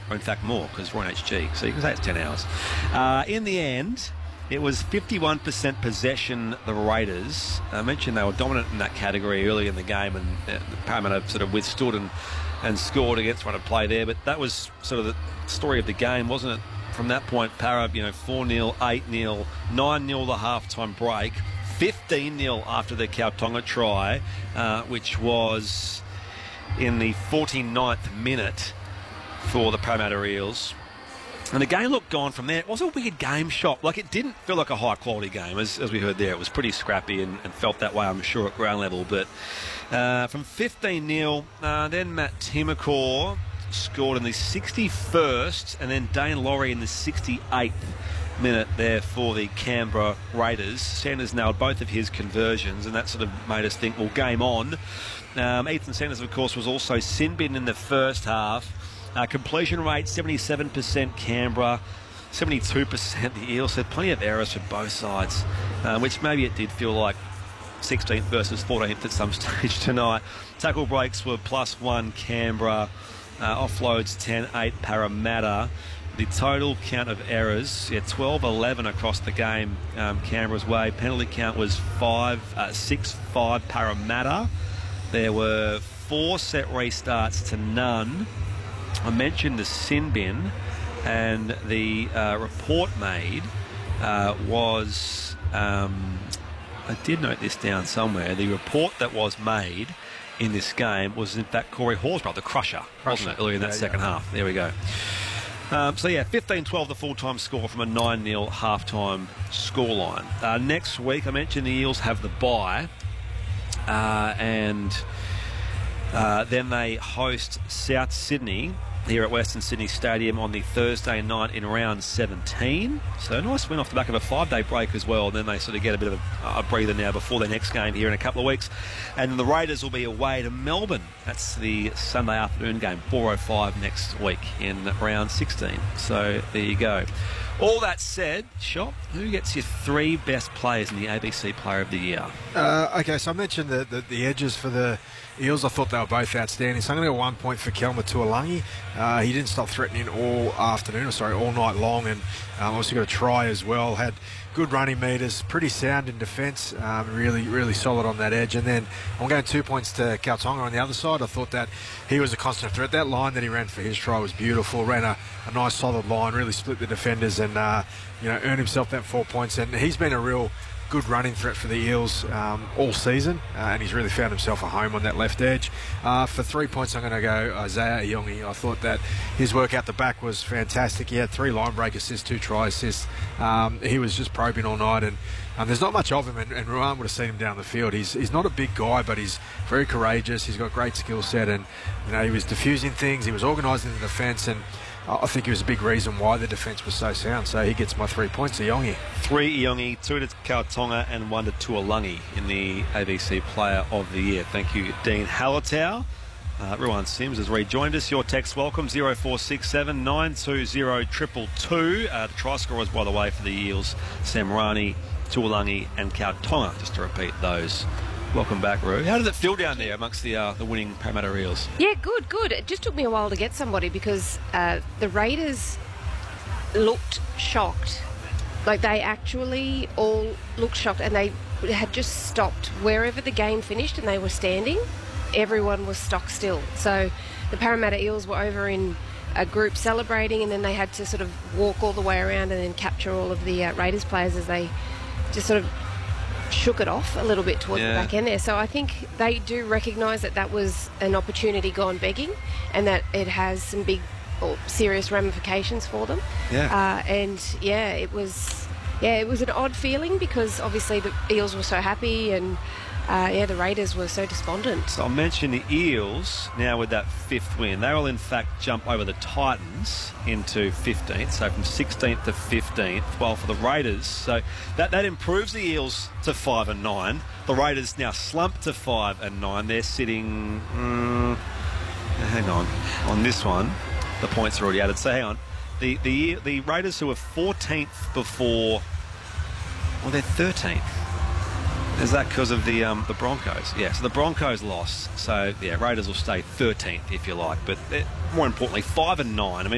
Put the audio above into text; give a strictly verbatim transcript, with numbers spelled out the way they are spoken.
or in fact more, because we're on H G, so you can say it's ten hours. Uh, in the end, it was fifty-one percent possession, the Raiders. I mentioned they were dominant in that category early in the game, and uh, the Parramatta sort of withstood and, and scored against run of play there, but that was sort of the story of the game, wasn't it? From that point, Para, you know, four nil, eight nil, nine nil the halftime break, fifteen nil after the Kautonga try, uh, which was in the forty-ninth minute for the Parramatta Eels. And the game looked gone from there. It was a weird game, Shop. Like, it didn't feel like a high-quality game, as, as we heard there. It was pretty scrappy and, and felt that way, I'm sure, at ground level. But uh, from fifteen nil, uh, then Matt Timokor scored in the sixty-first, and then Dane Laurie in the sixty-eighth minute there for the Canberra Raiders. Sanders nailed both of his conversions, and that sort of made us think, well, game on. Um, Ethan Sanders, of course, was also sin-bitten in the first half. Uh, completion rate, seventy-seven percent Canberra, seventy-two percent the Eels. Had plenty of errors for both sides, um, which maybe it did feel like sixteenth versus fourteenth at some stage tonight. Tackle breaks were plus one Canberra. Uh, offloads ten eight Parramatta. The total count of errors, yeah, twelve eleven across the game, um, Canberra's way. Penalty count was five, uh, six five Parramatta. There were four set restarts to none. I mentioned the sin bin, and the uh, report made uh, was, um, I did note this down somewhere, the report that was made in this game was in fact Corey Horsburgh, the crusher, wasn't it, earlier in that yeah, second yeah. half. There we go. Um, so yeah, fifteen twelve the full-time score from a nine nil half-time scoreline. Uh, next week, I mentioned the Eels have the bye, uh, and uh, then they host South Sydney here at Western Sydney Stadium on the Thursday night in round seventeen. So a nice win off the back of a five-day break as well. And then they sort of get a bit of a, a breather now before their next game here in a couple of weeks. And the Raiders will be away to Melbourne. That's the Sunday afternoon game, four oh five next week in round sixteen. So there you go. All that said, Shop, who gets your three best players in the A B C Player of the Year? Uh, okay, so I mentioned the, the, the edges for the Eels. I thought they were both outstanding. So I'm going to go one point for Kelma Tuolangi. Uh, he didn't stop threatening all afternoon, or sorry, all night long, and um, also got a try as well. Had good running meters, pretty sound in defence, um, really, really solid on that edge. And then I'm going two points to Kautonga on the other side. I thought that he was a constant threat. That line that he ran for his try was beautiful. Ran a, a nice solid line, really split the defenders, and uh, you know, earned himself that four points. And he's been a real good running threat for the Eels um, all season, uh, and he's really found himself a home on that left edge. Uh, for three points, I'm going to go Isaiah Iongi. I thought that his work out the back was fantastic. He had three line break assists, two try assists. Um, he was just probing all night, and um, there's not much of him, and, and Ruan would have seen him down the field. He's he's not a big guy, but he's very courageous. He's got great skill set, and you know, he was diffusing things. He was organising the defence, and I think he was a big reason why the defence was so sound. So he gets my three points, Iongi. Three Iongi, two to Kautonga, and one to Tuolangi in the A B C Player of the Year. Thank you, Dean Hallertau. Uh, Ruan Sims has rejoined us. Your text welcome, zero four six seven nine two zero two two two. Uh, the try scorers, by the way, for the Eels, Samrani, Tuolangi, and Kautonga, just to repeat those. Welcome back, Roo. How did it feel down there amongst the uh, the winning Parramatta Eels? Yeah, good, good. It just took me a while to get somebody because uh, the Raiders looked shocked. Like, they actually all looked shocked, and they had just stopped wherever the game finished and they were standing. Everyone was stock still. So the Parramatta Eels were over in a group celebrating, and then they had to sort of walk all the way around and then capture all of the uh, Raiders players as they just sort of shook it off a little bit towards yeah. the back end there. So I think they do recognise that that was an opportunity gone begging, and that it has some big or serious ramifications for them. Yeah. Uh, and yeah, it was yeah, it was an odd feeling because obviously the Eels were so happy, and uh, yeah, the Raiders were so despondent. So I'll mention the Eels now with that fifth win. They will in fact jump over the Titans into fifteenth, so from sixteenth to fifteenth. While for the Raiders, so that that improves the Eels to five and nine. The Raiders now slump to five and nine. They're sitting. Mm, hang on, on this one, the points are already added. So hang on, the the the Raiders, who were fourteenth before, well, they're thirteenth. Is that because of the um, the Broncos? Yeah, so the Broncos lost. So, yeah, Raiders will stay thirteenth, if you like. But more importantly, five and nine. I mean,